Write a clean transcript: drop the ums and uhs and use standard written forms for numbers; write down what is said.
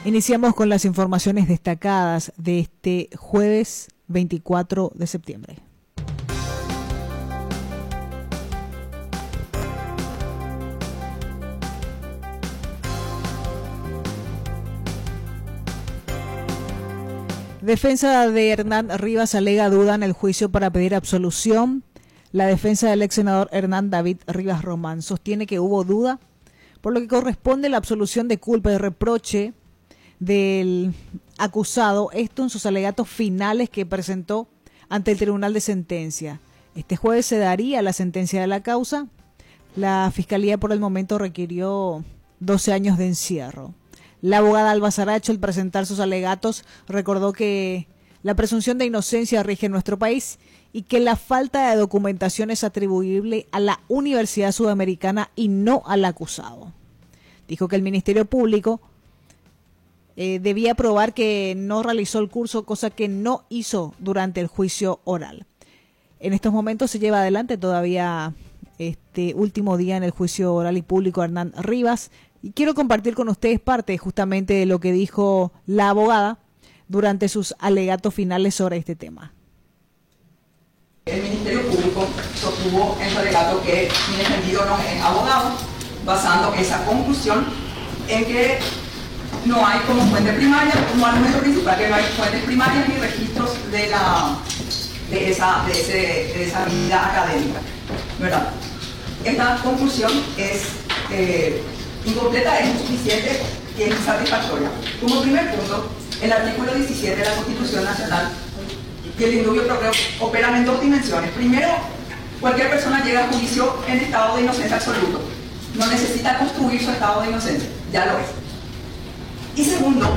Iniciamos con las informaciones destacadas de este jueves 24 de septiembre. Defensa de Hernán Rivas alega duda en el juicio para pedir absolución. La defensa del ex senador Hernán David Rivas Román sostiene que hubo duda, por lo que corresponde la absolución de culpa y reproche del acusado, esto en sus alegatos finales que presentó ante el Tribunal de Sentencia. Este jueves se daría la sentencia de la causa. La Fiscalía por el momento requirió 12 años de encierro. La abogada Alba Saracho, al presentar sus alegatos, recordó que la presunción de inocencia rige en nuestro país y que la falta de documentación es atribuible a la Universidad Sudamericana y no al acusado. Dijo que el Ministerio Público debía probar que no realizó el curso, cosa que no hizo durante el juicio oral. En estos momentos se lleva adelante todavía este último día en el juicio oral y público a Hernán Rivas. Y quiero compartir con ustedes parte justamente de lo que dijo la abogada durante sus alegatos finales sobre este tema. El Ministerio Público sostuvo en su alegato que mi defendido no es abogado, basando esa conclusión en que no hay como fuente primaria, como argumento principal, que no hay fuentes primarias ni registros de esa vida académica, ¿verdad? Esta conclusión es incompleta, es insuficiente y es insatisfactoria. Como primer punto, el artículo 17 de la Constitución Nacional y el indubio pro reo operan en dos dimensiones. Primero, cualquier persona llega a juicio en estado de inocencia absoluto. No necesita construir su estado de inocencia, ya lo es. Y segundo,